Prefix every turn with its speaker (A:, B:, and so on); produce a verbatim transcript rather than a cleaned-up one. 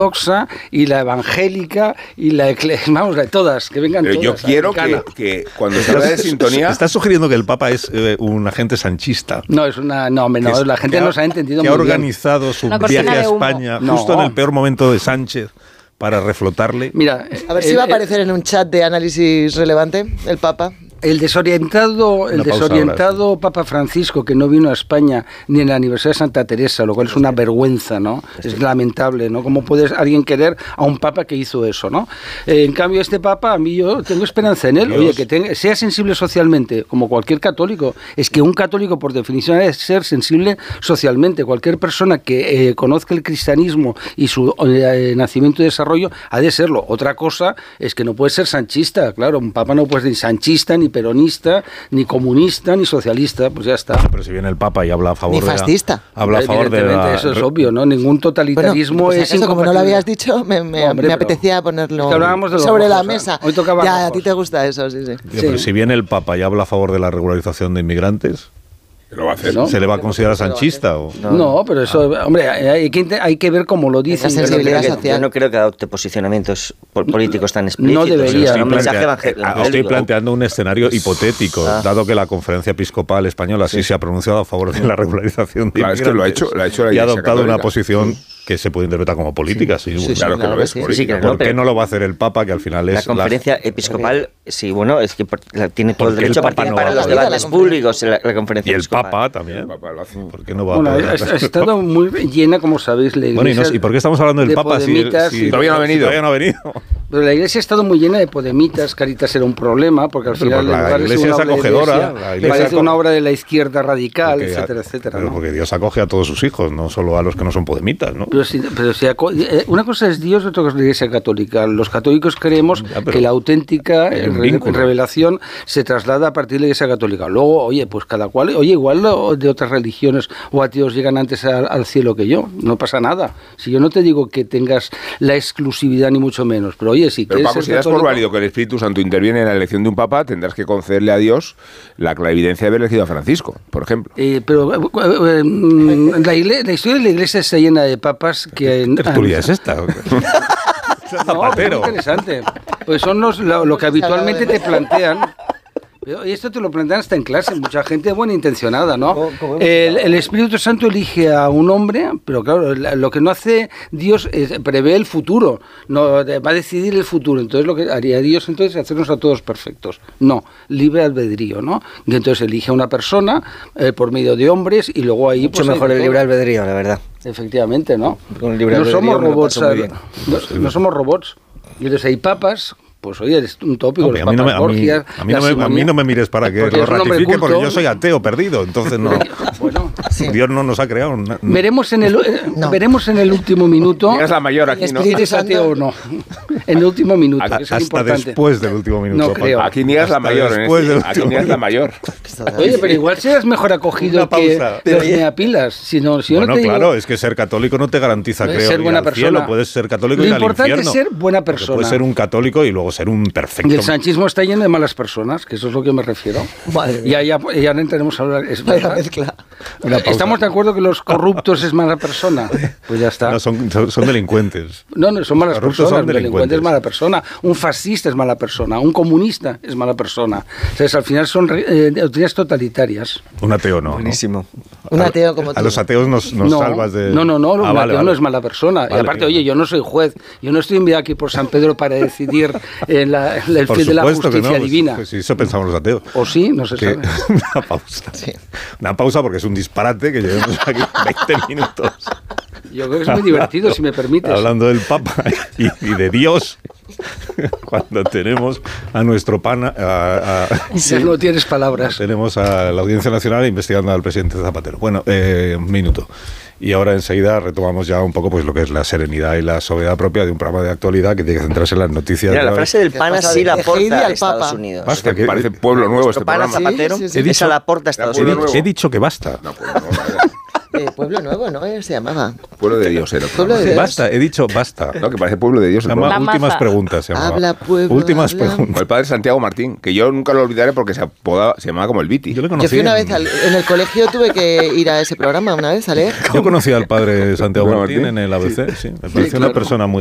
A: y la evangélica y la eclesiástica, vamos, de todas, que vengan
B: Pero
A: todas.
B: Yo quiero que, que cuando se habla de sintonía...
C: ¿Estás sugiriendo que el Papa es eh, un agente sanchista?
A: No, es una... No, hombre, no, la gente no se ha entendido
C: muy
A: bien.
C: Que ha organizado su viaje a España
A: no.
C: justo en el peor momento de Sánchez para reflotarle.
A: Mira,
D: a ver eh, si va a aparecer eh, en un chat de análisis relevante el Papa.
A: El desorientado, el desorientado ahora, Papa Francisco, que no vino a España ni en el aniversario de Santa Teresa, lo cual es una vergüenza, ¿no? Es lamentable, ¿no? ¿Cómo puede alguien querer a un Papa que hizo eso, ¿no? Eh, en cambio, este Papa, a mí yo tengo esperanza en él. Dios. Oye, que tenga, sea sensible socialmente, como cualquier católico. Es que un católico, por definición, es ser sensible socialmente. Cualquier persona que eh, conozca el cristianismo y su eh, nacimiento y desarrollo, ha de serlo. Otra cosa es que no puede ser sanchista, claro. Un Papa no puede ser ni sanchista, ni peronista, ni comunista, ni socialista, pues ya está.
C: Pero si viene el Papa y habla a favor
D: ni fascista.
C: de la, habla a favor de la,
A: eso es obvio, ¿no? Ningún totalitarismo
D: bueno, pues
A: es
D: eso, como no lo habías dicho, me, me,
A: Hombre,
D: me apetecía ponerlo
A: de
D: sobre
A: rojos,
D: la mesa.
A: Hoy tocaba
D: ya,
A: rojos.
D: A ti te gusta eso, sí, sí.
C: Tío, pero
A: sí.
C: si viene el Papa y habla a favor de la regularización de inmigrantes...
B: Lo va a hacer,
C: ¿no? ¿Se le va a considerar sanchista? O?
A: No, no, pero eso, ah. hombre, hay que, hay que ver cómo lo dice.
E: Yo no, creo que, yo no creo que adopte posicionamientos políticos tan explícitos.
A: No debería.
C: Estoy,
A: un
C: plantea, evangélico. estoy planteando un escenario hipotético, ah. dado que la Conferencia Episcopal Española sí, sí se ha pronunciado a favor de la regularización de
B: claro,
C: inmigrantes.
B: Lo ha hecho, lo ha hecho la
C: y ha adoptado
B: católica.
C: una posición que se puede interpretar como política. Sí,
B: sí, sí, claro, claro que lo es.
E: Sí, sí, claro,
C: ¿Por qué no lo va a hacer el Papa, que al final es...
E: La Conferencia la... Episcopal, sí, bueno, es que tiene todo el
C: Porque
E: derecho
C: el
E: a participar
C: no
E: en los debates públicos la, la Conferencia
C: y el
E: Episcopal.
C: Papa también. El Papa lo hace. ¿Por qué no va
A: bueno,
C: a
A: ha, ha estado muy llena, como sabéis, la Iglesia.
C: Bueno, y, no, ¿y por qué estamos hablando del
A: de
C: Papa si, si
B: todavía no ha venido?
C: Todavía no ha venido.
A: Pero la Iglesia ha estado muy llena de podemitas. Caritas era un problema, porque al final
C: la, la Iglesia
A: es
C: una acogedora.
A: Iglesia,
C: la iglesia
A: parece
C: aco...
A: una obra de la izquierda radical,
C: porque,
A: etcétera, etcétera.
C: Pero
A: ¿no?
C: porque Dios acoge a todos sus hijos, no solo a los que no son podemitas, ¿no?
A: Pero si, pero si una cosa es Dios, otra cosa es la Iglesia católica. Los católicos creemos ya, que la auténtica re revelación se traslada a partir de la Iglesia católica. Luego, oye, pues cada cual, oye, igual de otras religiones o ateos llegan antes al, al cielo que yo. No pasa nada. Si yo no te digo que tengas la exclusividad ni mucho menos, pero oye, si
B: pero
A: quieres
B: Paco,
A: ser
B: si das por válido que el Espíritu Santo interviene en la elección de un Papa, tendrás que concederle a Dios la clarividencia de haber elegido a Francisco, por ejemplo.
A: Eh, pero eh, eh, la, iglesia, la historia de la Iglesia está llena de papas que...
C: ¿Qué tertulia es esta?
A: No, es interesante. Pues son los, lo, lo que habitualmente te plantean. Y esto te lo plantean hasta en clase, mucha gente buena intencionada, ¿no? El, el Espíritu Santo elige a un hombre, pero claro, lo que no hace Dios es prevé el futuro, no va a decidir el futuro. Entonces lo que haría Dios entonces es hacernos a todos perfectos. No, libre albedrío, ¿no? Y entonces elige a una persona eh, por medio de hombres y luego ahí...
E: Mucho
A: pues,
E: mejor el libre albedrío, la verdad.
A: Efectivamente, ¿no?
E: Con el libre
A: no
E: albedrío
A: somos robots,
E: no,
A: no, no somos robots. Y entonces hay papas... Pues oye, es un tópico.
C: No, los a, mí no me, a, mí, a, mí no me, a mí no me mires para que lo ratifique, porque yo soy ateo perdido, entonces no.
A: Bueno,
C: sí. Dios no nos ha creado. No.
A: Veremos en el eh, no. veremos en el último minuto.
B: Es la mayor aquí, ¿no?
A: Si eres ateo o no. En el último minuto.
C: A,
A: que es
C: hasta
A: importante.
C: Después del último minuto.
A: No creo.
B: Aquí niegas la mayor. En este, aquí niegas la mayor.
A: Oye, pero igual serás mejor acogido que los meapilas. Si no, si
C: bueno,
A: no te
C: claro,
A: digo,
C: es que ser católico no te garantiza, creo,
A: ser buena persona.
C: Cielo. Puedes ser católico y ir al infierno.
A: Lo importante es ser buena persona.
C: Puedes ser un católico y luego ser un perfecto.
A: Y el sanchismo está lleno de malas personas, que eso es lo que me refiero.
D: Vale.
A: Y ya, ya entraremos a hablar. Es
D: Vaya mezcla.
A: ¿Estamos de acuerdo que los corruptos es mala persona? Pues ya está.
C: No, son, son, son delincuentes.
A: No, no, son malas
C: corruptos
A: personas.
C: Son delincuentes.
A: Delincuente es mala persona. Un fascista es mala persona. Un comunista es mala persona. Entonces, al final son eh, doctrinas totalitarias.
C: Un ateo no.
E: Buenísimo.
D: ¿No? Un ateo como tú.
C: A los ateos nos, nos
A: no,
C: salvas de...
A: No, no, no. Un
C: ah,
A: ateo
C: vale, vale.
A: no es mala persona. Vale, y aparte, oye, yo no soy juez. Yo no estoy enviado aquí por San Pedro para decidir eh, la, la, el fin de la justicia
C: no,
A: divina.
C: Pues, pues eso pensamos los ateos.
A: O sí, no se
C: que,
A: sabe.
C: Una pausa. Sí. Una pausa porque es un disparate que llevemos aquí veinte minutos.
A: Yo creo que es muy divertido, si me permites.
C: Hablando del Papa y, y de Dios, cuando tenemos a nuestro pana... A, a,
A: sí, no tienes palabras.
C: Tenemos a la Audiencia Nacional investigando al presidente Zapatero. Bueno, eh, un minuto. Y ahora enseguida retomamos ya un poco pues lo que es la serenidad y la sobriedad propia de un programa de actualidad que tiene que centrarse en las noticias.
E: Mira, la frase del pana sí la aporta a Estados Unidos.
B: Basta, que parece pueblo nuevo este
E: pana
B: programa.
E: Zapatero,
D: sí, sí, sí.
E: esa la aporta a Estados
C: he,
E: Unidos.
C: he dicho que basta.
B: No, pues no,
D: Eh, Pueblo Nuevo, ¿no? Eh, se llamaba.
B: Pueblo de Dios era.
D: Pueblo de Dios.
C: Basta, he dicho basta.
B: No, que parece Pueblo de Dios.
C: Se llama
F: La
C: Últimas
F: maza.
C: Preguntas. Se llamaba.
D: Habla, pueblo,
C: Últimas
D: habla.
C: Preguntas.
B: El padre Santiago Martín, que yo nunca lo olvidaré porque se, apodaba, se llamaba como el Viti.
C: Yo le
D: Yo
C: conocí.
D: fui una
C: en-
D: vez al- en el colegio, tuve que ir a ese programa una vez a leer.
C: Yo conocí al padre Santiago
B: Bueno,
C: Martín
B: Martín.
C: en el A B C, sí. Me pareció
A: claro.
C: una persona muy